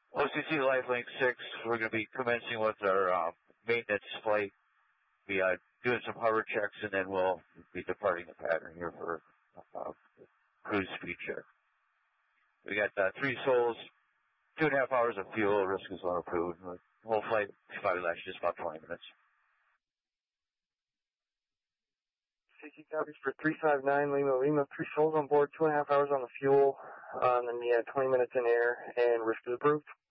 OCC Lifelink 6, we're going to be commencing with our maintenance flight. We doing some hover checks, and then we'll be departing the pattern here for cruise speed check. We got 3 souls, 2.5 hours of fuel, risk is not approved. The whole flight probably lasts just about 20 minutes. CC copies for 359 Lima. 3 souls on board, 2.5 hours on the fuel, and then 20 minutes in air, and risk is approved.